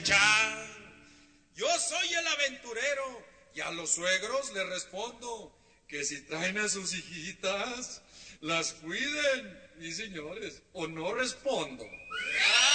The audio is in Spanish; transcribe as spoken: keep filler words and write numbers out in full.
Ya, yo soy el aventurero y a los suegros les respondo que si traen a sus hijitas, las cuiden, y señores, o no respondo.